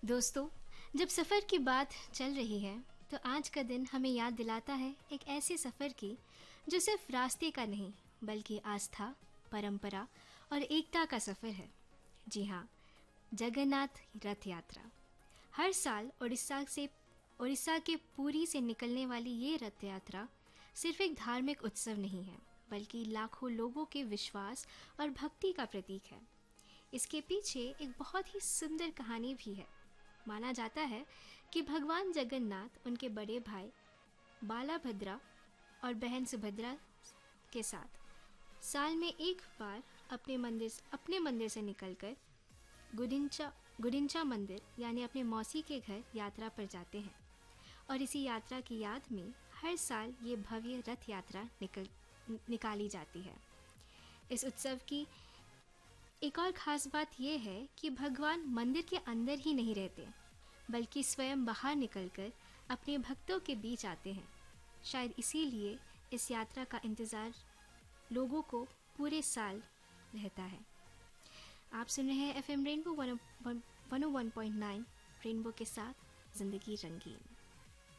दोस्तों, जब सफ़र की बात चल रही है तो आज का दिन हमें याद दिलाता है एक ऐसे सफ़र की जो सिर्फ रास्ते का नहीं बल्कि आस्था, परंपरा और एकता का सफ़र है। जी हाँ, जगन्नाथ रथ यात्रा। हर साल उड़ीसा के पुरी से निकलने वाली ये रथ यात्रा सिर्फ एक धार्मिक उत्सव नहीं है बल्कि लाखों लोगों के विश्वास और भक्ति का प्रतीक है। इसके पीछे एक बहुत ही सुंदर कहानी भी है। माना जाता है कि भगवान जगन्नाथ उनके बड़े भाई बालाभद्रा और बहन सुभद्रा के साथ साल में एक बार अपने मंदिर से निकलकर गुडिंचा मंदिर यानी अपने मौसी के घर यात्रा पर जाते हैं। और इसी यात्रा की याद में हर साल ये भव्य रथ यात्रा निकाली जाती है। इस उत्सव की एक और ख़ास बात यह है कि भगवान मंदिर के अंदर ही नहीं रहते बल्कि स्वयं बाहर निकलकर अपने भक्तों के बीच आते हैं। शायद इसीलिए इस यात्रा का इंतज़ार लोगों को पूरे साल रहता है। आप सुन रहे हैं FM रेनबो 101.9 रेनबो के साथ ज़िंदगी रंगीन।